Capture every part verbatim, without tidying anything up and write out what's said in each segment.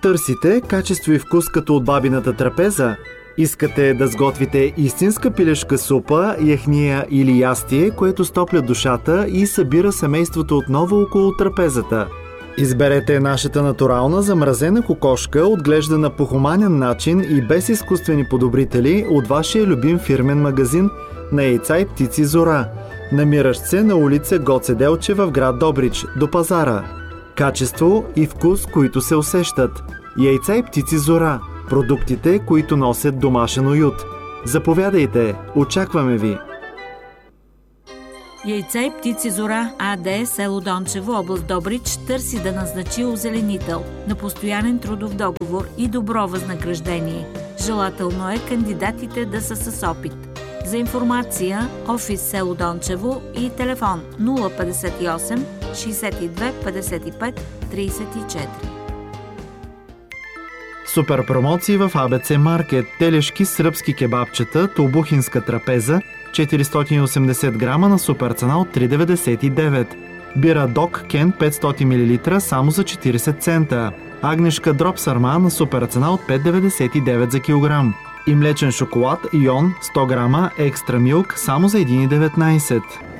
Търсите качество и вкус като от бабината трапеза? Искате да сготвите истинска пилешка супа, яхния или ястие, което стопля душата и събира семейството отново около трапезата? Изберете нашата натурална замразена кокошка, отглеждана по хуманен начин и без изкуствени подобрители от вашия любим фирмен магазин на яйца и птици Зора, намиращ се на улица Гоце Делчев в град Добрич, до пазара. Качество и вкус, които се усещат. Яйца и птици Зора. Продуктите, които носят домашен уют. Заповядайте, очакваме ви! Яйца и птици Зора АД, село Дончево, област Добрич, търси да назначи озеленител на постоянен трудов договор и добро възнаграждение. Желателно е кандидатите да са с опит. За информация, офис село Дончево и телефон нула петдесет и осем шейсет и две петдесет и пет тридесет и четири. Супер промоции в А Б Ц Маркет. Телешки сръбски кебабчета, тулбухинска трапеза, четиристотин и осемдесет грама на супер цена от три деветдесет и девет. Бира Док Кен петстотин милилитра само за четиридесет цента. Агнешка дроб сарма на супер цена от пет деветдесет и девет за килограм. И млечен шоколад Йон сто грама екстра милк само за един деветнайсет.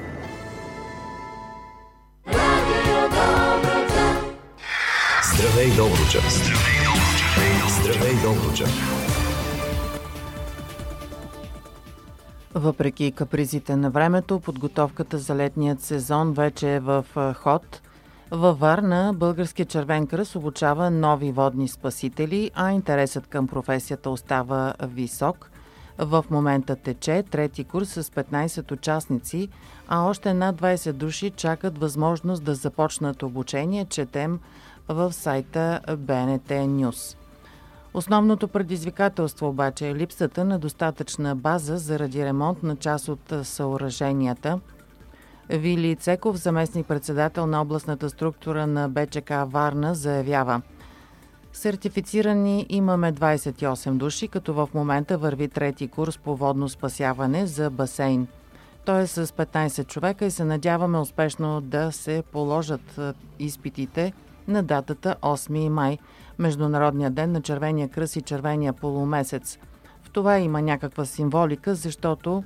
Здравей, Добруджа! Здравей, Добруджа! Здравей, Добруджа! Въпреки капризите на времето, подготовката за летният сезон вече е в ход. Във Варна Българският червен кръст обучава нови водни спасители, а интересът към професията остава висок. В момента тече трети курс с петнайсет участници, а още над двайсет души чакат възможност да започнат обучение, четем в сайта Б Н Т News. Основното предизвикателство обаче е липсата на достатъчна база заради ремонт на част от съоръженията. Вили Цеков, заместник-председател на областната структура на Б Ч К Варна, заявява: сертифицирани имаме двайсет и осем души, като в момента върви трети курс по водно спасяване за басейн. Той е с петнайсет човека и се надяваме успешно да се положат изпитите на датата осми май, Международния ден на Червения кръст и Червения полумесец. В това има някаква символика, защото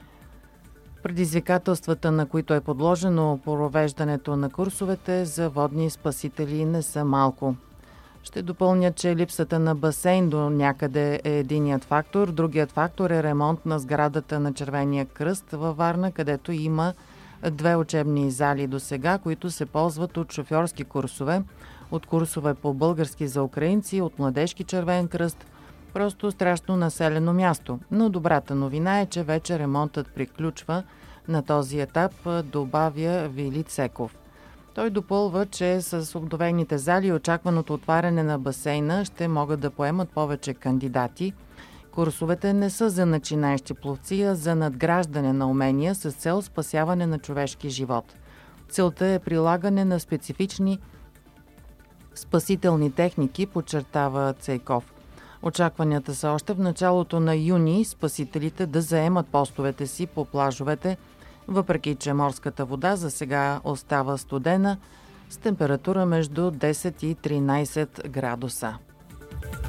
предизвикателствата, на които е подложено провеждането на курсовете за водни спасители, не са малко. Ще допълня, че липсата на басейн до някъде е единият фактор. Другият фактор е ремонт на сградата на Червения кръст във Варна, където има две учебни зали до сега, които се ползват от шофьорски курсове, от курсове по български за украинци, от младежки Червен кръст. Просто страшно населено място. Но добрата новина е, че вече ремонтът приключва на този етап, добавя Вили Цеков. Той допълва, че с обновените зали и очакваното отваряне на басейна ще могат да поемат повече кандидати. Курсовете не са за начинаещи пловци, а за надграждане на умения с цел спасяване на човешки живот. Целта е прилагане на специфични спасителни техники, подчертава Цейков. Очакванията са още в началото на юни спасителите да заемат постовете си по плажовете, въпреки че морската вода за сега остава студена с температура между десет и тринайсет градуса.